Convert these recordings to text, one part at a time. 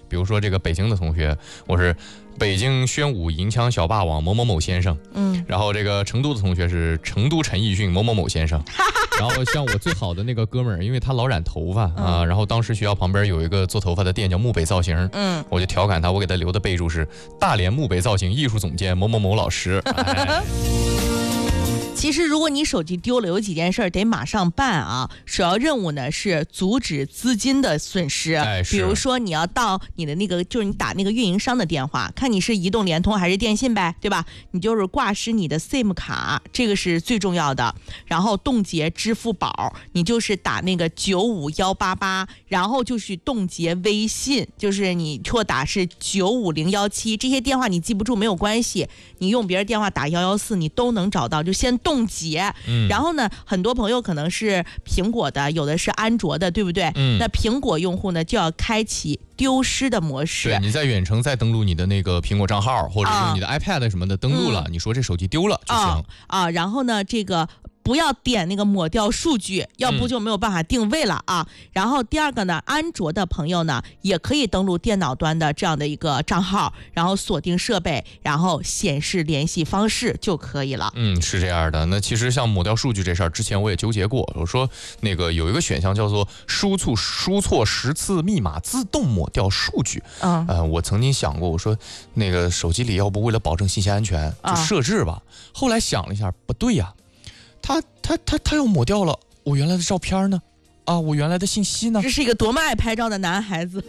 比如说这个北京的同学，我是北京宣武银枪小霸王某某某先生，然后这个成都的同学是成都陈奕迅某某某先生，然后像我最好的那个哥们儿，因为他老染头发啊，然后当时学校旁边有一个做头发的店叫木北造型，我就调侃他，我给他留的备注是大连木北造型艺术总监某某某老师。 其实如果你手机丢了，有几件事得马上办啊。首要任务呢是阻止资金的损失，比如说你要到你的那个，就是你打那个运营商的电话，看你是移动、联通还是电信呗，对吧？你就是挂失你的 SIM 卡，这个是最重要的。然后冻结支付宝，你就是打那个95188，然后就是冻结微信，就是你错打是95017，这些电话你记不住没有关系，你用别人电话打114，你都能找到，就先冻结。然后呢，很多朋友可能是苹果的，有的是安卓的，对不对？那苹果用户呢就要开启丢失的模式。 对，你在远程再登录你的那个苹果账号，或者是你的 iPad 什么的登录了，你说这手机丢了就行然后呢，这个不要点那个抹掉数据，要不就没有办法定位了啊。然后第二个呢，安卓的朋友呢也可以登录电脑端的这样的一个账号，然后锁定设备，然后显示联系方式就可以了。 是这样的。那其实像抹掉数据这事儿，之前我也纠结过，我说那个有一个选项叫做输错10次密码自动抹掉数据。我曾经想过，我说那个手机里要不为了保证信息安全就设置吧。后来想了一下，不对呀。他要抹掉了我原来的照片呢，我原来的信息呢？ 这是一个多么爱拍照的男孩子。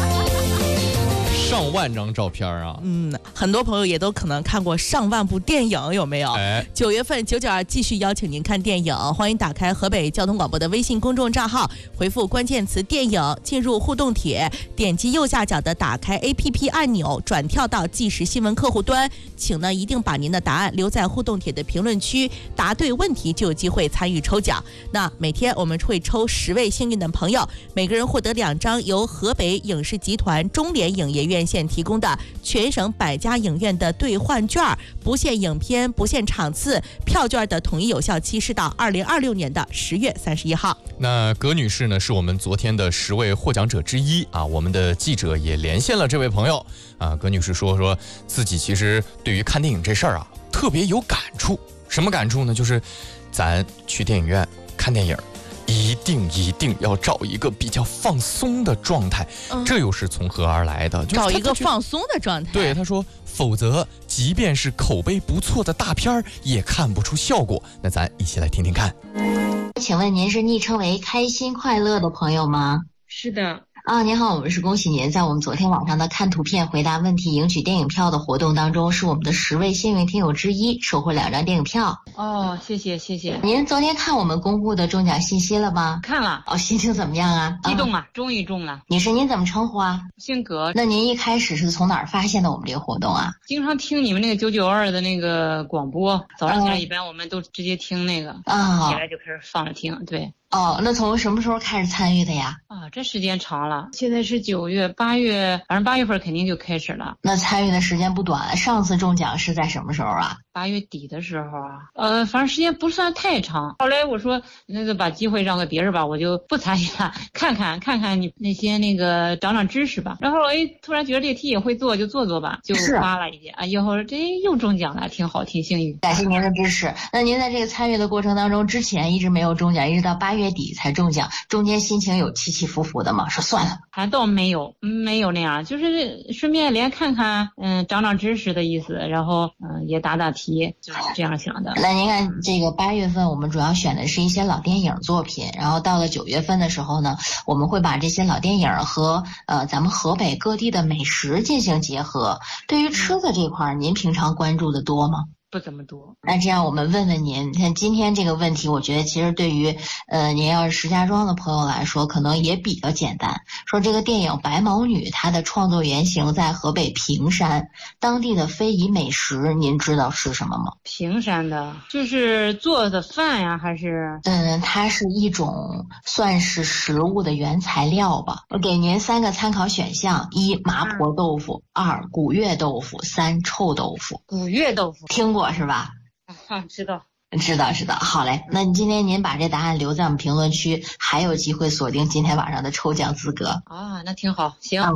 上万张照片啊！ 很多朋友也都可能看过上万部电影，有没有？9月份992继续邀请您看电影，欢迎打开河北交通广播的微信公众账号，回复关键词电影，进入互动帖，点击右下角的打开 APP 按钮，转跳到即时新闻客户端，请呢一定把您的答案留在互动帖的评论区，答对问题就有机会参与抽奖。那每天我们会抽10位幸运的朋友，每个人获得2张由河北影视集团中联影业院线提供的全省100家影院的兑换券，不限影片，不限场次，票券的统一有效期是到2026年的10月31号。 那葛女士呢，是我们昨天的10位获奖者之一啊。我们的记者也连线了这位朋友啊。葛女士说自己其实对于看电影这事儿特别有感触。什么感触呢？就是咱去电影院看电影，一定要找一个比较放松的状态。这又是从何而来的？ 找一个放松的状态。 对，他说，否则即便是口碑不错的大片也看不出效果。那咱一起来听听看。 请问您是昵称为开心快乐的朋友吗？ 是的。 您好，我们是恭喜您在我们昨天晚上的看图片回答问题赢取电影票的活动当中，是我们的10位幸运听友之一，收获2张电影票。 谢谢。 您昨天看我们公布的中奖信息了吗？ 看了。 心情怎么样啊？ 激动啊，终于中了。 女士，您怎么称呼啊？ 姓葛。 那您一开始是从哪儿发现的我们这个活动啊？ 经常听你们那个992的那个广播，早上起来一般我们都直接听那个，起来就开始放着听。对。 那从什么时候开始参与的呀？ 这时间长了，现在是9月、8月，反正8月份肯定就开始了。 那参与的时间不短了。上次中奖是在什么时候啊 ？8月底的时候啊。反正时间不算太长。后来我说那就把机会让给别人吧，我就不参与了，看看你那些那个长知识吧。然后突然觉得这个题也会做，就做吧，就发了一些以后这又中奖了，挺好，挺幸运。 感谢您的支持。那您在这个参与的过程当中，之前一直没有中奖，一直到8月底才中奖，中间心情有起起伏伏的吗？说算了， 还倒没有那样，就是顺便连看看，长知识的意思，然后也答题，就是这样想的。 那您看这个8月份我们主要选的是一些老电影作品，然后到了9月份的时候呢，我们会把这些老电影和咱们河北各地的美食进行结合。对于吃的这块，您平常关注的多吗？ 不怎么多。 那这样我们问问您，像今天这个问题，我觉得其实对于您要是石家庄的朋友来说，可能也比较简单。说这个电影《白毛女》，它的创作原型在河北平山，当地的非遗美食，您知道是什么吗？ 平山的，就是做的饭呀，还是？ 它是一种算是食物的原材料吧。我给您3个参考选项：1麻婆豆腐，2古月豆腐，3臭豆腐。 古月豆腐听过是吧？ 知道。 好嘞，那您把这答案留在我们评论区，还有机会锁定今天晚上的抽奖资格。 那挺好，行。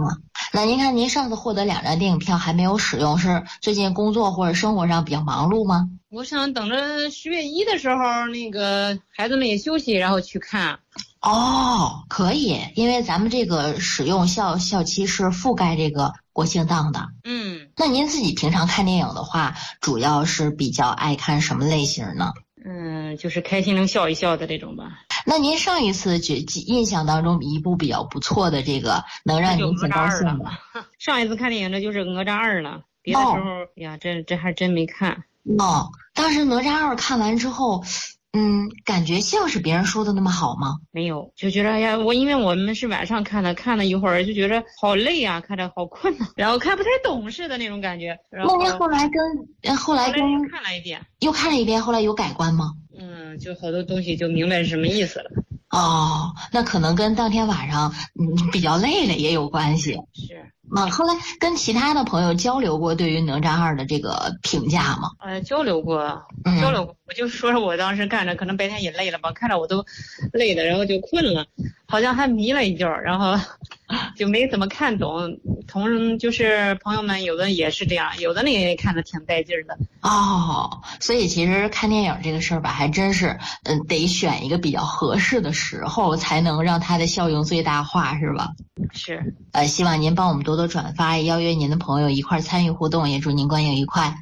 那您看，您上次获得2张电影票还没有使用，是最近工作或者生活上比较忙碌吗？ 我想等着10月1的时候，那个孩子们也休息，然后去看。 哦，可以，因为咱们这个使用校期是覆盖这个国庆档的。那您自己平常看电影的话，主要是比较爱看什么类型呢？ 就是开心能笑一笑的这种吧。 那您上一次印象当中一部比较不错的这个能让您挺高兴的？ 上一次看电影那就是哪吒2了，别的时候呀，这还真没看。 当时哪吒2看完之后，感觉像是别人说的那么好吗？ 没有，就觉得哎呀，因为我们是晚上看了一会儿，就觉得好累啊，看着好困啊，然后看不太懂似的那种感觉。那您后来看了一遍， 又看了一遍，后来有改观吗？ 就好多东西就明白是什么意思了。 那可能跟当天晚上比较累了也有关系。 是。 后来跟其他的朋友交流过对于哪吒2的这个评价吗？ 交流过。我就说我当时看着，可能白天也累了吧，看着我都累的，然后就困了，好像还迷了一觉，然后就没怎么看懂。就是朋友们有的也是这样，有的也看得挺带劲的。 所以其实看电影这个事儿吧，还真是得选一个比较合适的时候，才能让它的效用最大化，是吧？ 是。 希望您帮我们多多转发，邀约您的朋友一块参与互动，也祝您观影愉快。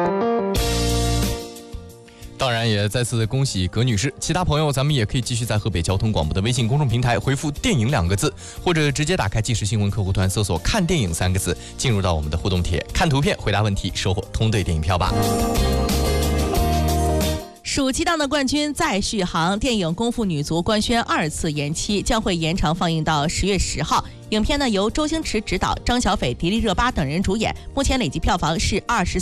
当然也再次恭喜葛女士，其他朋友咱们也可以继续在河北交通广播的微信公众平台回复电影2个字，或者直接打开即时新闻客户端搜索看电影3个字，进入到我们的互动帖，看图片回答问题，收获通兑电影票吧。 暑期档的冠军再续航，电影《功夫女足》官宣2次延期，将会延长放映到10月10号。影片呢由周星驰执导，张小斐、迪丽热巴等人主演，目前累计票房是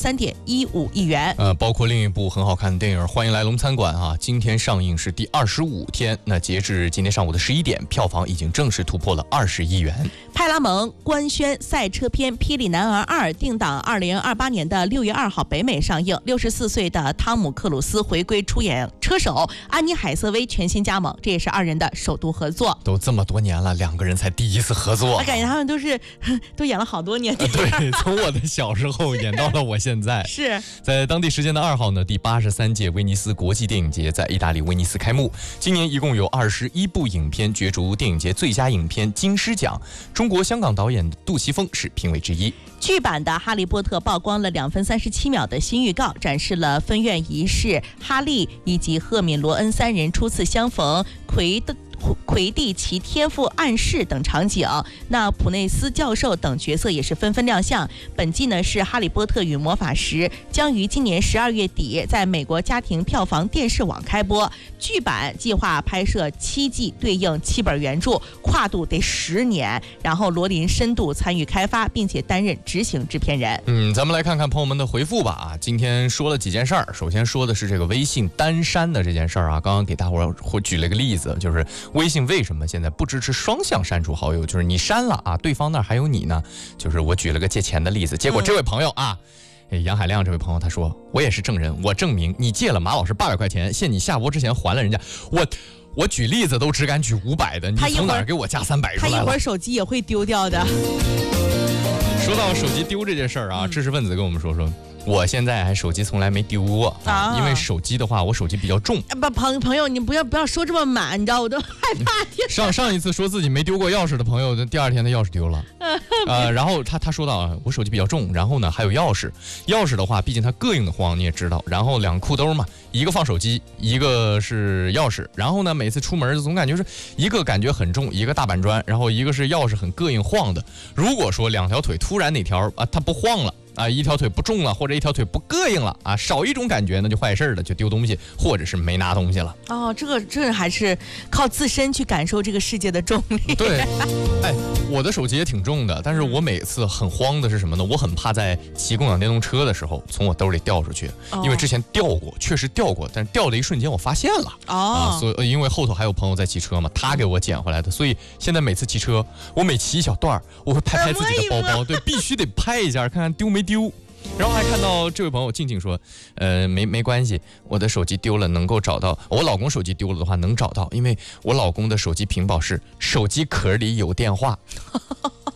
23.15亿元。 包括另一部很好看的电影《欢迎来龙餐馆》今天上映是第25天，那截至今天上午的11点，票房已经正式突破了20亿元。 派拉蒙官宣赛车片《霹雳男儿2》定档2028年的6月2号北美上映，64岁的汤姆克鲁斯回归出演车手，安妮海瑟薇全新加盟，这也是2人的首度合作。 都这么多年了，2个人才第一次合作， 我感觉他们都演了好多年。 对，从我的小时候演到了我现在。 是在当地时间的2号呢，第83届威尼斯国际电影节在意大利威尼斯开幕。今年一共有21部影片角逐电影节最佳影片金狮奖，中国香港导演杜琪峰是评委之一。 剧版的《哈利波特》曝光了2分37秒的新预告，展示了分院仪式、哈利以及赫敏·罗恩3人初次相逢、魁地奇天赋暗示等场景。那普内斯教授等角色也是纷纷亮相。本季呢是《哈利波特与魔法石》，将于今年12月底在美国家庭票房电视网开播。剧版计划拍摄7季，对应7本原著，跨度得10年。然后罗琳深度参与开发，并且担任执行制片人。 咱们来看看朋友们的回复吧。今天说了几件事儿，首先说的是这个微信单删的这件事儿刚刚给大伙儿举了个例子，就是微信为什么现在不支持双向删除好友，就是你删了对方那儿还有你呢。就是我举了个借钱的例子，结果这位朋友杨海亮这位朋友他说，我也是证人，我证明你借了马老师800块钱，限你下播之前还了人家。我举例子都只敢举500的，你从哪儿给我加300出来了？ 他一会儿手机也会丢掉的。 说到手机丢这件事儿知识分子跟我们说，我现在手机从来没丢过因为手机的话，我手机比较重。 朋友，你不要说这么满，你知道我都害怕。 上一次说自己没丢过钥匙的朋友，第2天的钥匙丢了。然后他说到我手机比较重，然后呢还有钥匙的话，毕竟它膈应慌，你也知道。然后2个裤兜嘛，一个放手机，一个是钥匙。然后呢每次出门总感觉是一个感觉很重，一个大板砖，然后一个是钥匙很膈应晃的。如果说2条腿突然哪条它不晃了一条腿不重了，或者一条腿不膈应了少一种感觉那就坏事了，就丢东西或者是没拿东西了。 这还是靠自身去感受这个世界的重力。 对，我的手机也挺重的，但是我每次很慌的是什么呢？我很怕在骑共享电动车的时候从我兜里掉出去，因为之前掉过，确实掉过，但是掉的一瞬间我发现了所以因为后头还有朋友在骑车嘛，他给我捡回来的，所以现在每次骑车，我每骑一小段我会拍自己的包包，对，必须得拍一下，看看丢没丢。然后还看到这位朋友静静说，没关系，我的手机丢了能够找到，我老公手机丢了的话能找到，因为我老公的手机屏保是手机壳里有电话。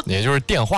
也就是电话